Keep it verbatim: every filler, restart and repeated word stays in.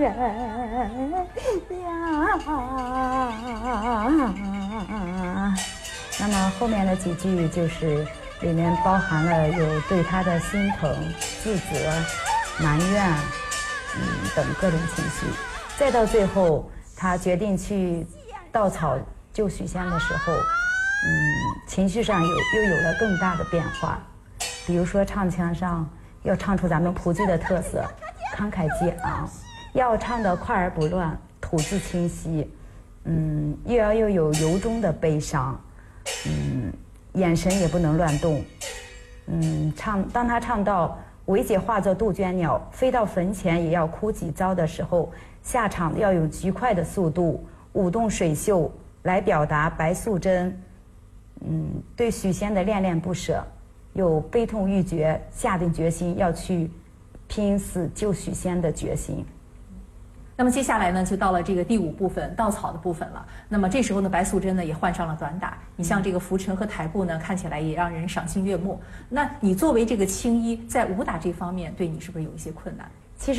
呀。那么后面的几句就是里面包含了有对他的心疼、自责、埋怨，嗯等各种情绪。再到最后，他决定去稻草救许仙的时候，嗯，情绪上有又有了更大的变化。比如说唱腔上要唱出咱们蒲剧的特色，慷慨激昂，要唱得快而不乱，吐字清晰，嗯，又要又有由衷的悲伤，嗯，眼神也不能乱动，嗯，唱当他唱到韦姐化作杜鹃鸟，飞到坟前也要哭几遭的时候，下场要有极快的速度，舞动水袖来表达白素贞，嗯，对许仙的恋恋不舍，有悲痛欲绝，下定决心要去拼死救许仙的决心。 那么接下来呢，就到了这个第五部分稻草的部分了。那么这时候呢，白素贞呢也换上了短打。你像这个拂尘和台步呢，看起来也让人赏心悦目。那你作为这个青衣，在武打这方面，对你是不是有一些困难？